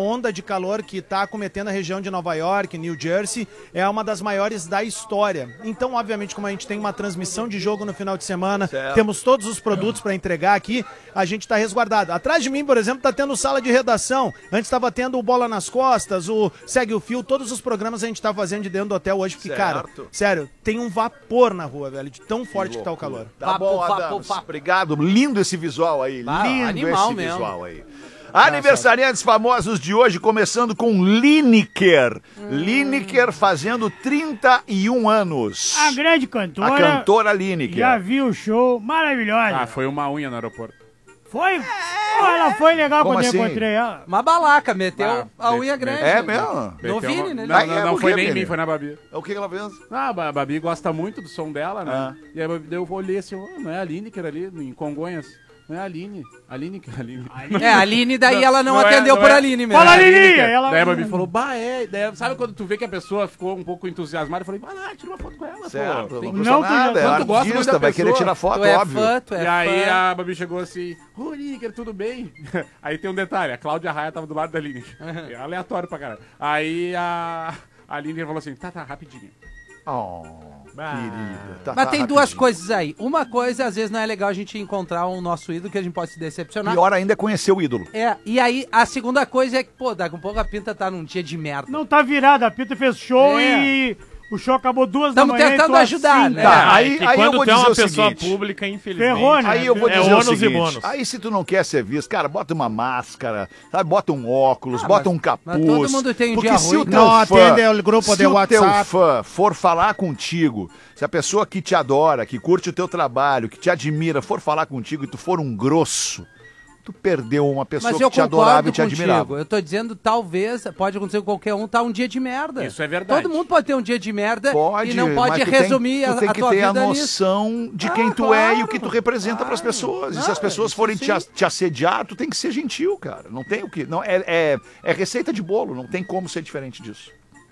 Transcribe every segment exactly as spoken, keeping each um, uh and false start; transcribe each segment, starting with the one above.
onda de calor que está acometendo a região de Nova York, New Jersey, é uma das maiores da história. Então, obviamente, como a gente tem uma transmissão de jogo no final de semana, certo. Temos todos os produtos para entregar aqui, a gente está resguardado. Atrás de mim, por exemplo, está tendo sala de redação. Antes estava tendo o Bola nas Costas, o Segue o Fio, todos os programas a gente está fazendo de dentro do hotel hoje, porque, certo. Cara, sério, tem um vapor na rua, velho, de tão forte que, que tá o calor. Tá vapo, bom, Adams. Obrigado. Lindo esse visual aí. Ah, lindo animal esse mesmo. visual aí. Aniversariantes famosos de hoje, começando com Lineker. Hum. Lineker fazendo trinta e um anos. A grande cantora. A cantora Lineker. Já vi o show, maravilhosa. Ah, foi uma unha no aeroporto. Foi? Oh, ela foi legal Como quando assim? eu encontrei ela. Uma balaca, meteu Ah, a met- unha grande. É mesmo? No Vini, né? Não, Aí não, é não por foi quê, nem em Vini? mim, foi na Babi. O que ela fez? Ah, a Babi gosta muito do som dela, né? Ah. E aí eu olhei assim, oh, não é a Lineker ali, em Congonhas? Não é a Aline. Aline que é a Aline. É, a Aline, daí ela não, não é- atendeu não por é- Aline mesmo. Fala, É a Lininha! Lineker. Ela... Daí a Babi falou, bah, é. Daí, sabe quando tu vê que a pessoa ficou um pouco entusiasmada? Eu falei, vai lá, tira uma foto com ela, Certo, pô. Tem- não, Não, custa tu já- nada, é quando tu gosta muito artista, da vai querer pessoa, tirar foto, Tu é óbvio. fã, tu é E aí fã. a Babi chegou assim, ô Lineker, tudo bem? Aí tem um detalhe, a Cláudia Raia tava do lado da Lineker. É aleatório pra caralho. Aí a, a Lineker falou assim, tá, tá, rapidinho. Oh, querida. Tá, Mas tá, tem duas rapidinho. coisas aí. Uma coisa, às vezes não é legal a gente encontrar um nosso ídolo que a gente pode se decepcionar. Pior ainda é conhecer o ídolo. É, e aí a segunda coisa é que, pô, daqui a pouco a Pinta tá num dia de merda. Não tá virada, a Pita fez show É. e o show acabou duas Tamo da manhã. tentando e tô ajudar, assim, né? cara. Tá, aí, É que aí eu quando vou tu é dizer uma o pessoa seguinte. pública, infelizmente. Ferrou, né? Aí eu vou É dizer o ônus e seguinte, bônus. aí se tu não quer ser visto, cara, bota uma máscara, sabe, bota um óculos, bota um capuz. mas todo mundo tem um porque dia se ruim, o né? teu Não fã, atende o grupo se de o WhatsApp. teu fã for falar contigo, se a pessoa que te adora, que curte o teu trabalho, que te admira, for falar contigo e tu for um grosso, tu perdeu uma pessoa Mas que eu te adorava concordo e te contigo. admirava. Eu tô dizendo, talvez, pode acontecer com qualquer um, tá um dia de merda. Isso é verdade. Todo mundo pode ter um dia de merda Pode, e não pode mas tu resumir tem, a, tu tem a que tua ter a vida nisso. noção de Ah, quem tu claro, é e o que tu representa claro. pras pessoas. E se Ah, as pessoas isso forem sim. te, a- te assediar, tu tem que ser gentil, cara. Não tem o que. Não, é, é, é receita de bolo, não tem como ser diferente disso.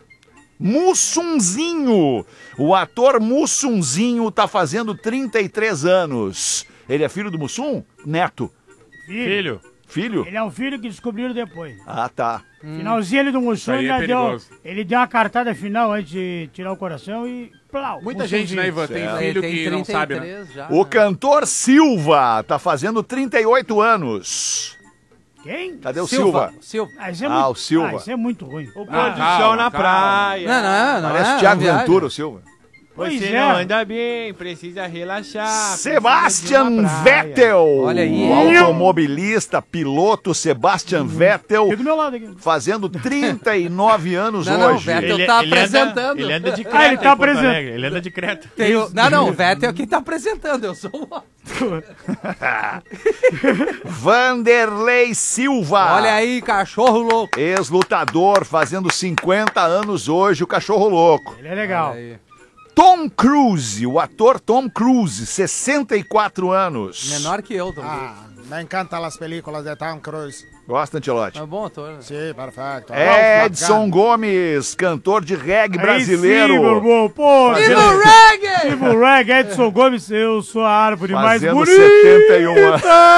Mussunzinho! O ator Mussunzinho tá fazendo trinta e três anos. Ele é filho do Mussum? Neto. Filho. Filho, Filho? Ele é um filho que descobriram depois. Ah, tá. Finalzinho ele do Mussum, Isso aí é ainda deu, perigoso. ele deu uma cartada final antes de tirar o coração e plau. Muita Mussunzinho. gente, né, Ivan, tem Certo. filho Tem que não sabe, né? trinta e três já, O né? cantor Silva tá fazendo trinta e oito anos. Quem? Cadê o Silva? Silva. Ah, isso é Ah, muito, o Silva. Ah, isso é muito ruim. o pôr Ah, do calma, sol na calma. praia. Não, não, não. Parece é, Thiago uma viagem. Ventura, o Silva. Pois Você é. não anda bem, precisa relaxar. Sebastian precisa de uma praia. Vettel. Olha aí. O automobilista, piloto Sebastian Vettel, Fica do meu lado aqui. fazendo trinta e nove anos Não, não, hoje. Vettel tá apresentando. Anda, ele anda de creta. Ah, ele tá em Porto apresentando. Alegre, Ele anda de creta. Tem o- Não, não, o Vettel é quem tá apresentando, eu sou o... Vanderlei Silva. Olha aí, cachorro louco. Ex-lutador, fazendo cinquenta anos hoje, o cachorro louco. Ele é legal. Olha aí. Tom Cruise, o ator Tom Cruise, sessenta e quatro anos. Menor que eu, também. Ah, me encantam as películas de Tom Cruise. Gosta, Antelote? É bom ator. né? Sim, perfeito. Edson Gomes, cantor de reggae brasileiro. Aí sim, meu irmão. Pô, E Deus. no reggae! Viva o reggae, Edson Gomes, eu sou a árvore mais Fazendo bonita. setenta e um anos.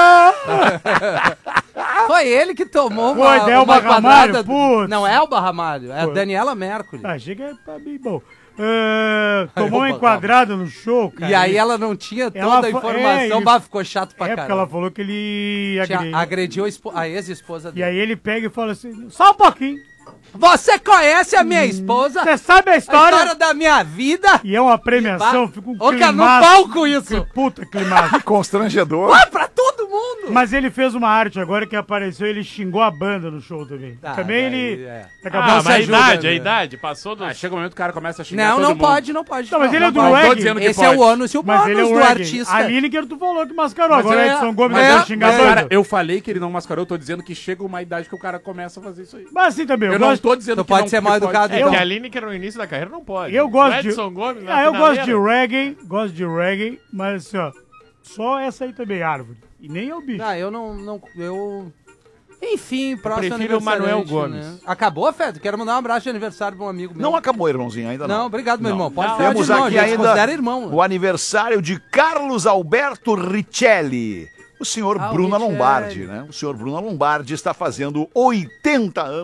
Foi ele que tomou Foi, uma, Delba uma Ramalho, quadrada. putz. Não é o Barramalho, é a Foi. Daniela Mercury. Ah, chega pra mim, bom. Ah, tomou uma Opa, enquadrada no show, cara. E aí ela não tinha toda Ela a fa- informação, é, ele- bah, ficou chato pra É porque caramba. ela falou que ele Tinha- agrediu. agrediu a, espo- a ex-esposa E dele. aí ele pega e fala assim, só um pouquinho. Você conhece a minha esposa? Você sabe a A história? história da minha vida? E é uma premiação, Bah, fica um ô, cara, no climaço. palco isso. Puta climaço. Constrangedor. Ah, pra todo mundo! Mas ele fez uma arte agora que apareceu, ele xingou a banda no show também. Ah, também daí, ele é. acabou Ah, se mas a ajuda, idade, né? a idade, passou do... Ah, chega um momento que o cara começa a xingar Não, todo não mundo. pode, não pode. Não, mas ele é do Não tô reggae. dizendo que Esse é pode. o ônus e o Mas ele é bônus o do reggae. artista. A Lineker tu falou que mascarou, Mas agora é- Edson Gomes é- vai xingar a é- banda. Cara, eu falei que ele não mascarou, eu tô dizendo que chega uma idade que o cara começa a fazer isso aí. Mas assim também, eu, Eu não gosto, tô dizendo Tu que pode não, ser que mal pode. educado, É então. que a Lineker no início da carreira não pode. eu gosto o de... Edson Gomes na Ah, eu gosto de finaleira. reggae, gosto de reggae, mas assim, ó, só essa aí também, árvore. E nem é o bicho. Ah, eu não, não, eu... Enfim, próximo prefiro o Manuel aniversariante, Gomes. né? Acabou, Fed? Quero mandar um abraço de aniversário pra um amigo meu. Não acabou, irmãozinho, ainda não. Não, obrigado, meu Não. irmão. Pode Não. falar de Temos irmão, aqui a gente se considera ainda irmão. o aniversário de Carlos Alberto Richelli. O senhor Ah, o Bruno Richelli. Lombardi, né? O senhor Bruno Lombardi está fazendo oitenta anos.